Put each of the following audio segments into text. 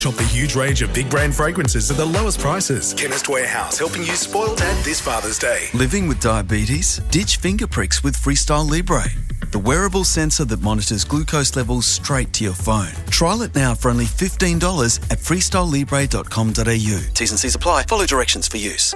Shop the huge range of big brand fragrances at the lowest prices. Chemist Warehouse, helping you spoil dad this Father's Day. Living with diabetes? Ditch finger pricks with Freestyle Libre, the wearable sensor that monitors glucose levels straight to your phone. Trial it now for only $15 at freestylelibre.com.au. T's and C's apply. Follow directions for use.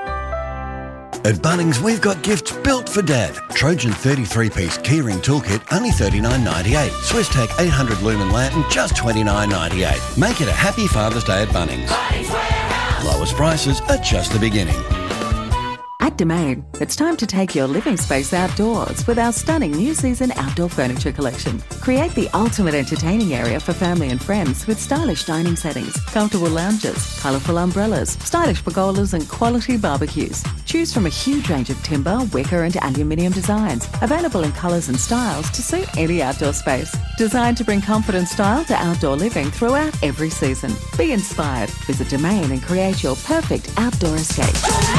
At Bunnings, we've got gifts built for Dad. Trojan 33-piece keyring toolkit, only $39.98. Swisstech 800 lumen lantern, just $29.98. Make it a happy Father's Day at Bunnings. Bunnings Warehouse. Lowest prices are just the beginning. At Domain, it's time to take your living space outdoors with our stunning new season outdoor furniture collection. Create the ultimate entertaining area for family and friends with stylish dining settings, comfortable lounges, colourful umbrellas, stylish pergolas and quality barbecues. Choose from a huge range of timber, wicker and aluminium designs, available in colours and styles to suit any outdoor space. Designed to bring comfort and style to outdoor living throughout every season. Be inspired. Visit Domain and create your perfect outdoor escape.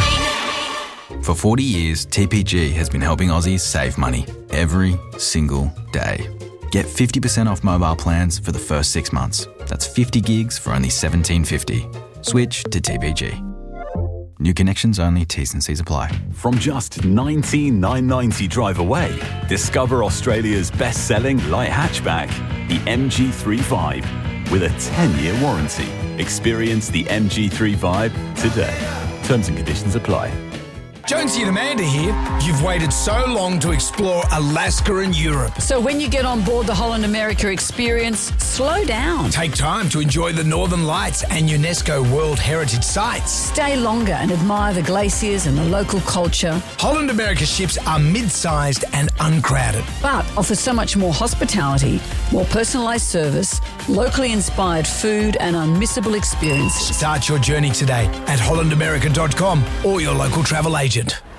For 40 years, TPG has been helping Aussies save money every single day. Get 50% off mobile plans for the first 6 months. That's 50 gigs for only $17.50. Switch to TPG. New connections only, T's and C's apply. From just $19,990 drive away, discover Australia's best-selling light hatchback, the MG3 Vibe, with a 10-year warranty. Experience the MG3 Vibe today. Terms and conditions apply. Jonesy and Amanda here. You've waited so long to explore Alaska and Europe. So when you get on board the Holland America experience, slow down. Take time to enjoy the Northern Lights and UNESCO World Heritage Sites. Stay longer and admire the glaciers and the local culture. Holland America ships are mid-sized and uncrowded, but offer so much more hospitality, more personalised service, locally inspired food and unmissable experiences. Start your journey today at hollandamerica.com or your local travel agent.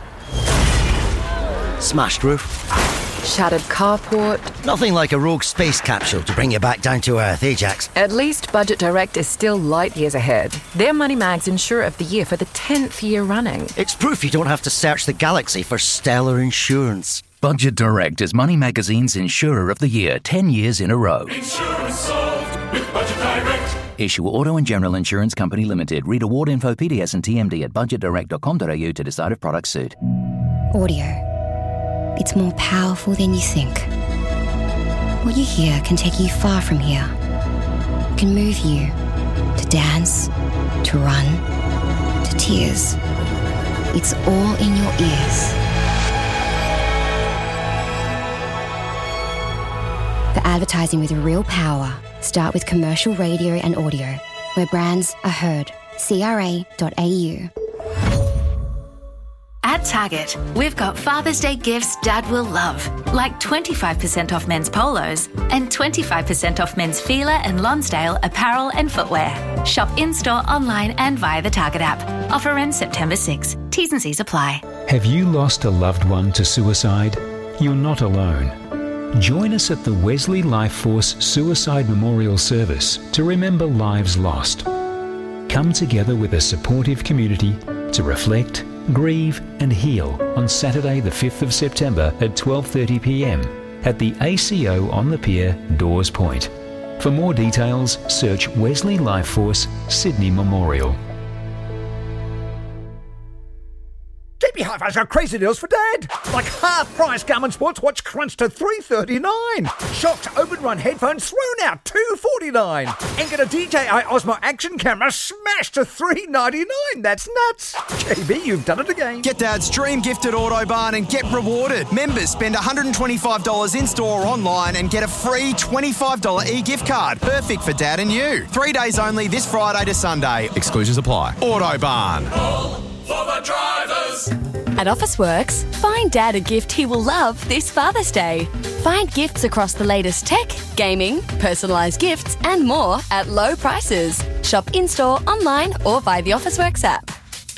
Smashed roof. Shattered carport. Nothing like a rogue space capsule to bring you back down to earth, eh, Jax? At least Budget Direct is still light years ahead. They're Money Mag's Insurer of the Year for the 10th year running. It's proof you don't have to search the galaxy for stellar insurance. Budget Direct is Money Magazine's Insurer of the Year 10 years in a row. Insurance solved with Budget Direct. Issue Auto and General Insurance Company Limited. Read award info, PDS and TMD at budgetdirect.com.au to decide if products suit. Audio. It's more powerful than you think. What you hear can take you far from here. It can move you to dance, to run, to tears. It's all in your ears. For advertising with real power, start with commercial radio and audio, where brands are heard. CRA.au. At Target, we've got Father's Day gifts Dad will love, like 25% off men's polos and 25% off men's Fila and Lonsdale apparel and footwear. Shop in-store, online and via the Target app. Offer ends September 6. T's and C's apply. Have you lost a loved one to suicide? You're not alone. Join us at the Wesley Life Force Suicide Memorial Service to remember lives lost. Come together with a supportive community to reflect, grieve and heal on Saturday the 5th of September at 12:30 p.m. at the ACO on the Pier, Dawes Point. For more details, search Wesley Life Force Sydney Memorial. JB Hi-Fi's got crazy deals for Dad. Like half-price Garmin Sports Watch crunched to $339. Shocked Open Run headphones thrown out $249. And get a DJI Osmo Action camera smashed to $399. That's nuts. JB, you've done it again. Get Dad's dream gift at Autobarn and get rewarded. Members spend $125 in-store or online and get a free $25 e-gift card. Perfect for Dad and you. 3 days only this Friday to Sunday. Exclusions apply. Autobarn. All for the drivers. At Officeworks, find Dad a gift he will love this Father's Day. Find gifts across the latest tech, gaming, personalised gifts and more at low prices. Shop in-store, online or via the Officeworks app.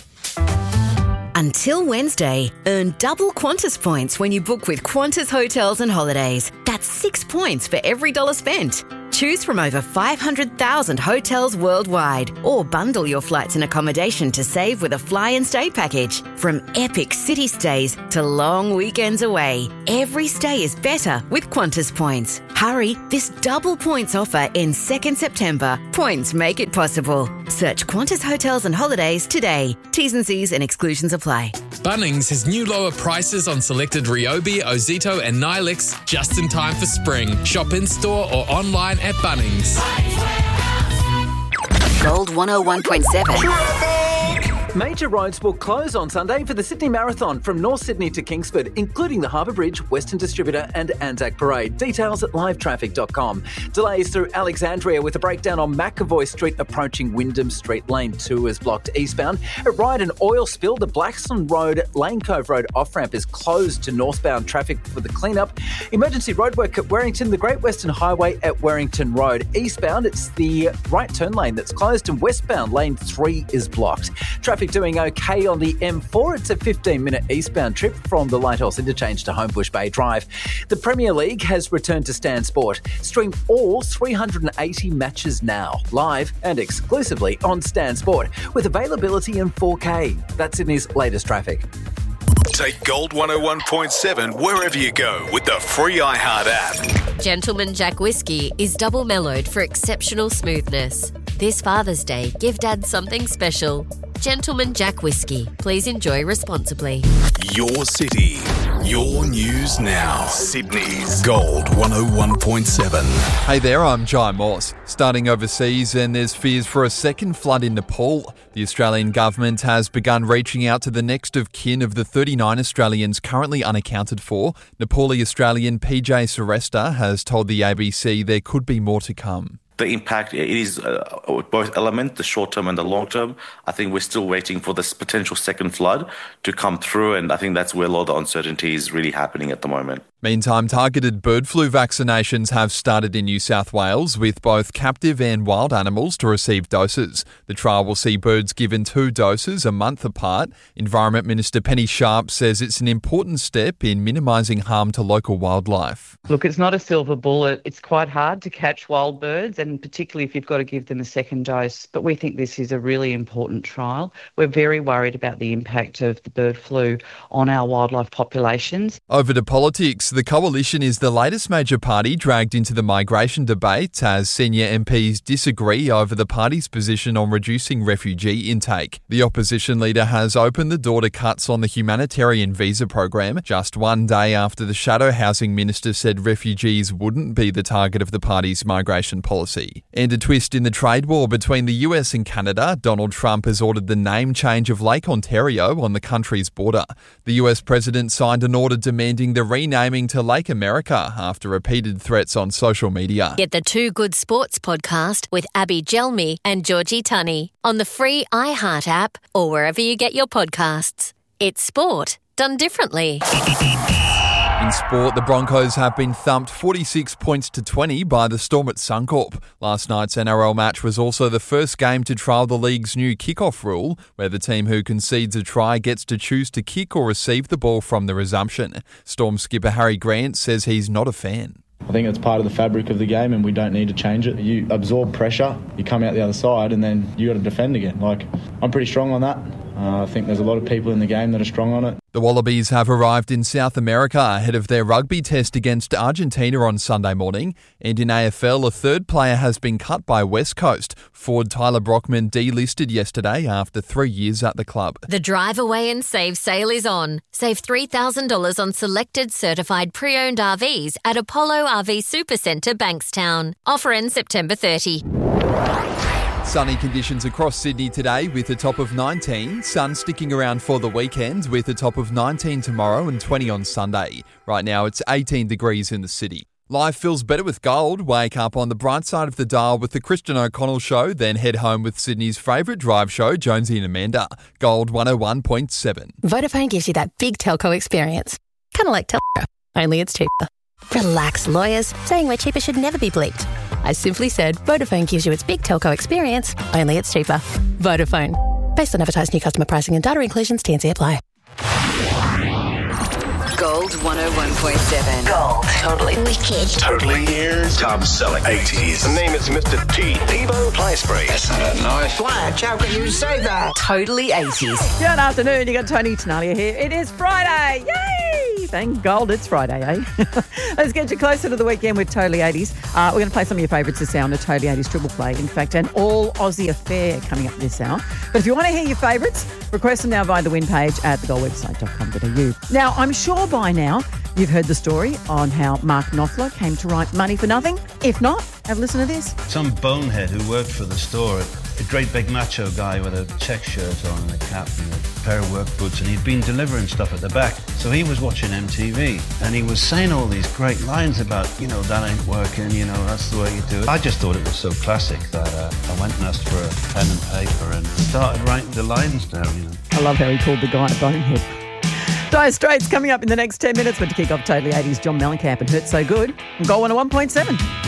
Until Wednesday, earn double Qantas points when you book with Qantas Hotels and Holidays. That's 6 points for every $1 spent. Choose from over 500,000 hotels worldwide, or bundle your flights and accommodation to save with a fly and stay package. From epic city stays to long weekends away, every stay is better with Qantas points. Hurry, this double points offer ends 2nd September. Points make it possible. Search Qantas Hotels and Holidays today. T's and C's and exclusions apply. Bunnings has new lower prices on selected Ryobi, Ozito and Nilix just in time for spring. Shop in-store or online at Bunnings. Gold 101.7. Major roads will close on Sunday for the Sydney Marathon from North Sydney to Kingsford, including the Harbour Bridge, Western Distributor and Anzac Parade. Details at livetraffic.com. Delays through Alexandria with a breakdown on McAvoy Street approaching Wyndham Street. Lane 2 is blocked eastbound. At Ryde, an oil spill. The Blackstone Road, Lane Cove Road off-ramp is closed to northbound traffic for the cleanup. Emergency roadwork at Warrington. The Great Western Highway at Warrington Road. Eastbound, it's the right turn lane that's closed, and westbound Lane 3 is blocked. Traffic doing okay on the M4. It's a 15-minute eastbound trip from the Lighthouse Interchange to Homebush Bay Drive. The Premier League has returned to Stan Sport. Stream all 380 matches now, live and exclusively on Stan Sport, with availability in 4K. That's Sydney's latest traffic. Take Gold 101.7 wherever you go with the free iHeart app. Gentleman Jack Whiskey is double mellowed for exceptional smoothness. This Father's Day, give Dad something special. Gentleman Jack Whiskey. Please enjoy responsibly. Your city, your news now. Sydney's Gold 101.7. Hey there, I'm Jai Morse. Starting overseas, and there's fears for a second flood in Nepal. The Australian government has begun reaching out to the next of kin of the 39 Australians currently unaccounted for. Nepali Australian PJ Suresta has told the ABC there could be more to come. The impact, it is both elements, the short term and the long term. I think we're still waiting for this potential second flood to come through, and I think that's where a lot of the uncertainty is really happening at the moment. Meantime, targeted bird flu vaccinations have started in New South Wales, with both captive and wild animals to receive doses. The trial will see birds given 2 doses a month apart. Environment Minister Penny Sharp says it's an important step in minimising harm to local wildlife. Look, it's not a silver bullet. It's quite hard to catch wild birds, and particularly if you've got to give them a second dose. But we think this is a really important trial. We're very worried about the impact of the bird flu on our wildlife populations. Over to politics. The Coalition is the latest major party dragged into the migration debate as senior MPs disagree over the party's position on reducing refugee intake. The opposition leader has opened the door to cuts on the humanitarian visa program just one day after the shadow housing minister said refugees wouldn't be the target of the party's migration policy. And a twist in the trade war between the US and Canada. Donald Trump has ordered the name change of Lake Ontario on the country's border. The US president signed an order demanding the renaming to Lake America after repeated threats on social media. Get the Two Good Sports podcast with Abby Gelmi and Georgie Tunney on the free iHeart app or wherever you get your podcasts. It's sport done differently. In sport, the Broncos have been thumped 46 points to 20 by the Storm at Suncorp. Last night's NRL match was also the first game to trial the league's new kickoff rule, where the team who concedes a try gets to choose to kick or receive the ball from the resumption. Storm skipper Harry Grant says he's not a fan. I think it's part of the fabric of the game and we don't need to change it. You absorb pressure, you come out the other side and then you got to defend again. I'm pretty strong on that. I think there's a lot of people in the game that are strong on it. The Wallabies have arrived in South America ahead of their rugby test against Argentina on Sunday morning. And in AFL, a third player has been cut by West Coast. Forward Tyler Brockman delisted yesterday after 3 years at the club. The Drive Away and Save sale is on. Save $3,000 on selected certified pre-owned RVs at Apollo RV Supercentre, Bankstown. Offer ends September 30. Sunny conditions across Sydney today with a top of 19. Sun sticking around for the weekend with a top of 19 tomorrow and 20 on Sunday. Right now it's 18 degrees in the city. Life feels better with gold. Wake up on the bright side of the dial with the Christian O'Connell Show, then head home with Sydney's favourite drive show, Jonesy and Amanda. Gold 101.7. Vodafone gives you that big telco experience. Kind of like Telco, only it's cheaper. Relax, lawyers. Saying we're cheaper should never be bleeped. I simply said Vodafone gives you its big telco experience, only it's cheaper. Vodafone. Based on advertised new customer pricing and data inclusions, T&C apply. Gold 101.7. Gold. Totally wicked. Totally ears. Top selling 80s. The name is Mr. T. Peebo Play Spray. That's not nice. Flash, how can you say that? Totally 80s. Good afternoon. You got Tony Tenalia here. It is Friday. Yay! Thank God it's Friday, eh? Let's get you closer to the weekend with Totally 80s. We're going to play some of your favourites this hour on the Totally 80s Triple Play. In fact, an all-Aussie affair coming up this hour. But if you want to hear your favourites, request them now via the win page at thegoldwebsite.com.au. Now, I'm sure by now you've heard the story on how Mark Knopfler came to write Money for Nothing. If not, have a listen to this. Some bonehead who worked for the store, a great big macho guy with a check shirt on and a cap and a pair of work boots, and he'd been delivering stuff at the back. So he was watching MTV and he was saying all these great lines about, that ain't working, that's the way you do it. I just thought it was so classic that I went and asked for a pen and paper and started writing the lines down, I love how he called the guy a bonehead. Dire Straits coming up in the next 10 minutes, but to kick off Totally 80s, John Mellencamp and Hurt So Good. Gold 101.7.